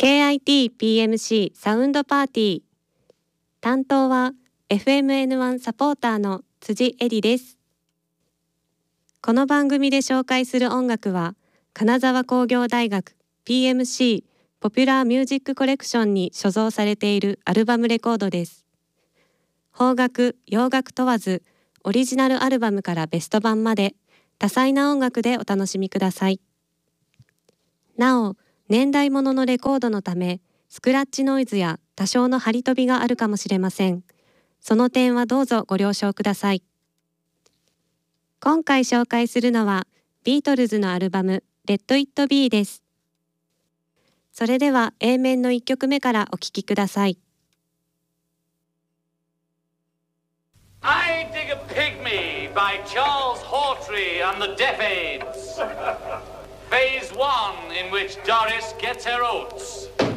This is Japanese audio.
KIT-PMC サウンドパーティー。担当は FMN1 サポーターの辻恵里です。この番組で紹介する音楽は、金沢工業大学 PMC ポピュラーミュージックコレクションに所蔵されているアルバムレコードです。邦楽、洋楽問わず、オリジナルアルバムからベスト版まで、多彩な音楽でお楽しみください。なお、年代物のレコードのため、スクラッチノイズや多少の張り飛びがあるかもしれません。その点はどうぞご了承ください。今回紹介するのは、ビートルズのアルバム、Let It Be です。それでは A 面の1曲目からお聴きください。 I Dig a Pygmy by Charles Hawtrey and the Deaf Aids. Phase 1, in which Doris gets her oats.